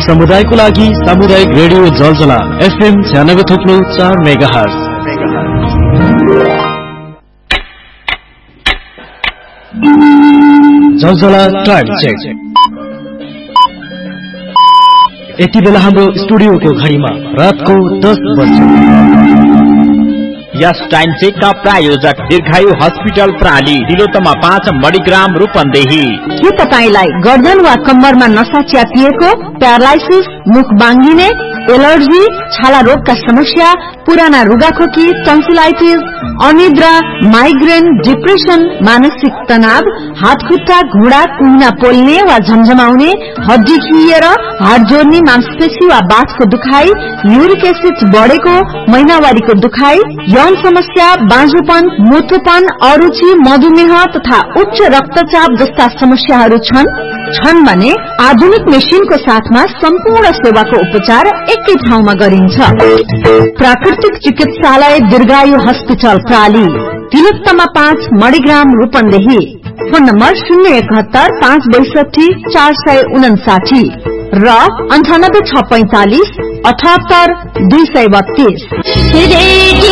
समुदायको लागि सामुदायिक रेडियो जलजला FM 96.4 मेगाहर्ज। जलजला टाइम चेक। यति बेला हाम्रो स्टुडियोको घडीमा रातको 10 बज्यो। यस टाइम चेक का प्रायोजक दीर्घायु हस्पिटल प्राली तिलोत्तमा 5 मणिग्राम रूपन्देही। के तपाईलाई गर्दन वा कम्मरमा नसा च्यातिएको, प्यारालाइसिस, मुख बाङ्गिने, एलर्जी, छाला रोगका समस्या, पुराना रुगाखोकी, टन्सिलाइटिस, अनिद्रा, माइग्रेन, डिप्रेसन, मानसिक तनाव, हात खुट्टा घुँडा कुहुना पोल्ने वा झमझमाउने, हड्डी खिएर हात जोड्ने, मांसपेशी वा बाथको दुखाइ, युरिक एसिड बढेको, महिनावारीको दुखाइ, यौन समस्या, बाँझोपन, मोटोपन, अरुचि, मधुमेह तथा उच्च रक्तचाप जस्ता समस्याहरू छन् भने आधुनिक मेसिनको साथमा सम्पूर्ण सेवाको उपचार एकै ठाउँमा गरिन्छ। प्राकृतिक चिकित्सालय दीर्घायु hospital प्राली Tilottama 5 Manigram Rupandehi. Phone number 071 562 459 र 98 645 78 232।